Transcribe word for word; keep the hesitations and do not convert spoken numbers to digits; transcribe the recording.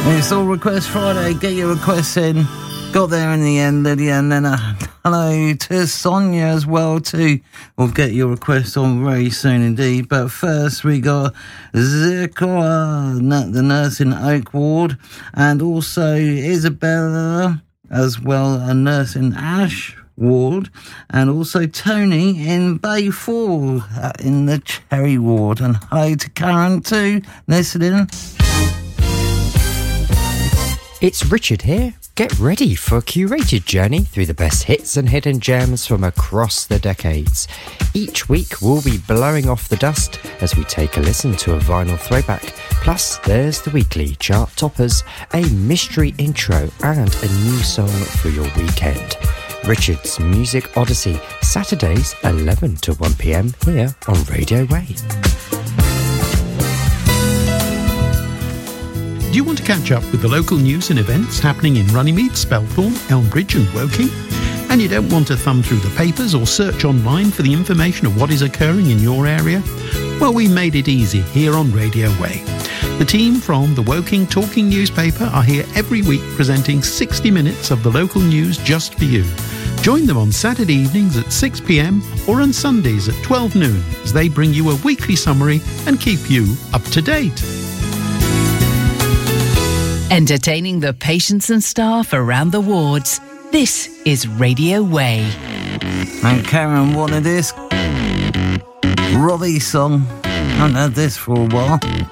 It's All Request Friday. Get your requests in. Got there in the end, Lydia, and then a hello to Sonia as well too. We'll get your requests on very soon indeed. But first we got Zikora, the nurse in Oak Ward, and also Isabella as well, a nurse in Ash Ward, and also Tony in Bay Fall uh, in the Cherry Ward. And hello to Karen too, listening. It's Richard here. Get ready for a curated journey through the best hits and hidden gems from across the decades. Each week we'll be blowing off the dust as we take a listen to a vinyl throwback. Plus there's the weekly chart toppers, a mystery intro and a new song for your weekend. Richard's Music Odyssey, Saturdays eleven to one p m here on Radio Way. Do you want to catch up with the local news and events happening in Runnymede, Spelthorne, Elmbridge and Woking? And you don't want to thumb through the papers or search online for the information of what is occurring in your area? Well, we made it easy here on Radio Way. The team from the Woking Talking newspaper are here every week presenting sixty minutes of the local news just for you. Join them on Saturday evenings at six p m or on Sundays at twelve noon as they bring you a weekly summary and keep you up to date. Entertaining the patients and staff around the wards. This is Radio Way. And Karen wanted this Robbie song. I haven't heard this for a while.